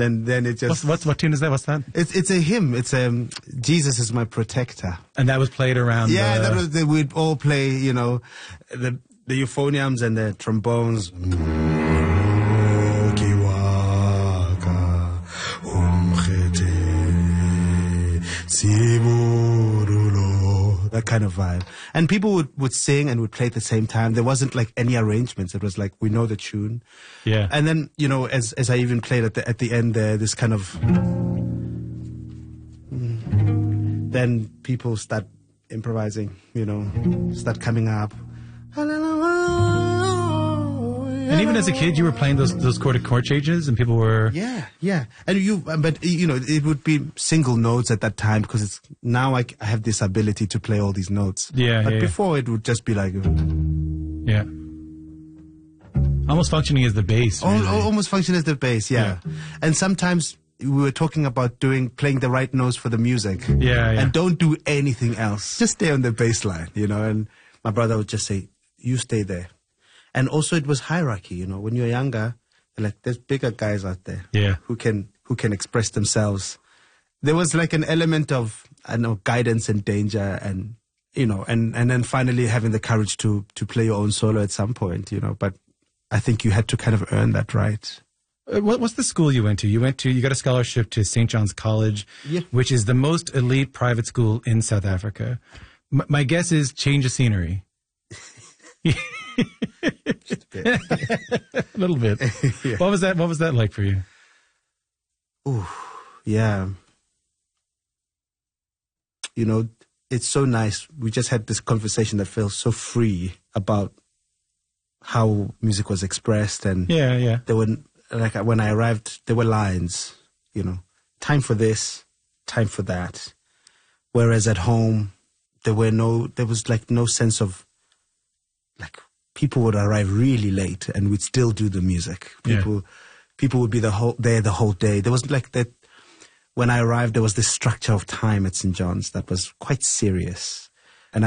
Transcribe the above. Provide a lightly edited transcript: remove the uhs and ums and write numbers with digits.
then it just... What tune is that? What's that? It's a hymn. It's Jesus is my protector. And that was played around we'd all play, you know, the euphoniums and the trombones. That kind of vibe. And people would sing and would play at the same time. There wasn't like any arrangements. It was like, we know the tune. Yeah. And then, you know, as I even played at the end there, this kind of... Then people start improvising, you know, start coming up. And even as a kid, you were playing those chord changes, and people were... Yeah. But you know, it would be single notes at that time, because now I have this ability to play all these notes. But before it would just be like... Yeah. Almost functioning as the bass. Really. Almost functioning as the bass, yeah. And sometimes we were talking about playing the right notes for the music. Yeah. And don't do anything else. Just stay on the bass line, you know. And my brother would just say, you stay there. And also it was hierarchy, you know. When you're younger, like there's bigger guys out there who can express themselves. There was like an element of, I don't know, guidance and danger, and you know, and then finally having the courage to play your own solo at some point, you know. But I think you had to kind of earn that right. What's the school you went to? You got a scholarship to St. John's College, which is the most elite private school in South Africa. My guess is change of scenery. Just a bit. A little bit. Yeah. What was that like for you? Ooh, yeah. You know, it's so nice. We just had this conversation that felt so free about how music was expressed, and there were, like, when I arrived, there were lines, you know, time for this, time for that. Whereas at home, there was like no sense of, like, people would arrive really late and we'd still do the music. People would be there the whole day. There was like that. When I arrived, there was this structure of time at St. John's that was quite serious.